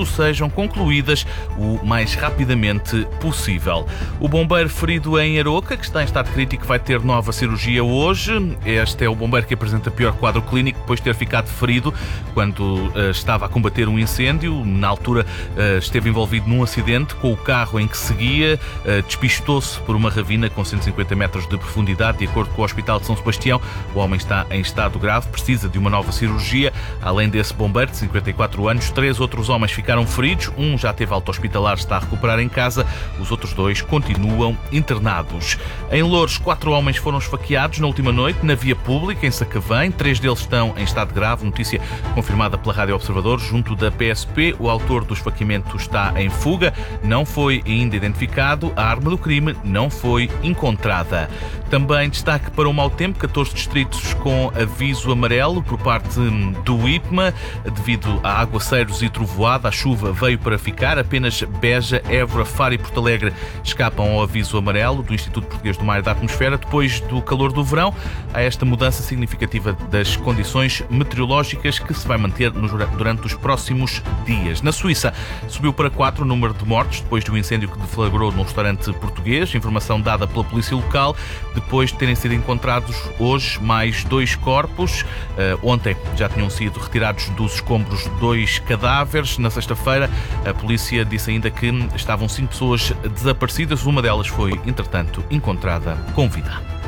tudo sejam concluídas o mais rapidamente possível. O bombeiro ferido em Aroca, que está em estado crítico, vai ter nova cirurgia hoje. Este é o bombeiro que apresenta pior quadro clínico depois de ter ficado ferido quando estava a combater um incêndio. Na altura esteve envolvido num acidente com o carro em que seguia, despistou-se por uma ravina com 150 metros de profundidade. De acordo com o Hospital de São Sebastião, o homem está em estado grave, precisa de uma nova cirurgia. Além desse bombeiro de 54 anos, 3 outros homens ficaram feridos. Um já teve alta hospitalar, está a recuperar em casa. Os outros 2 continuam internados. Em Loures, 4 homens foram esfaqueados na última noite na via pública, em Sacavém. 3 deles estão em estado grave, notícia confirmada pela Rádio Observador junto da PSP. O autor do esfaqueamento está em fuga, não foi ainda identificado. A arma do crime não foi encontrada. Também destaque para o mau tempo, 14 distritos com aviso amarelo por parte do IPMA, devido a aguaceiros e trovoada. A chuva veio para ficar. Apenas Beja, Évora, Faro e Porto Alegre escapam ao aviso amarelo do Instituto Português do Mar e da Atmosfera. Depois do calor do verão, há esta mudança significativa das condições meteorológicas que se vai manter durante os próximos dias. Na Suíça, subiu para 4 o número de mortos depois do incêndio que deflagrou num restaurante português. Informação dada pela polícia local, depois de terem sido encontrados hoje mais 2 corpos. Ontem já tinham sido retirados dos escombros 2 cadáveres. Na sexta-feira, a polícia disse ainda que estavam 5 pessoas desaparecidas. Uma delas foi, entretanto, encontrada com vida.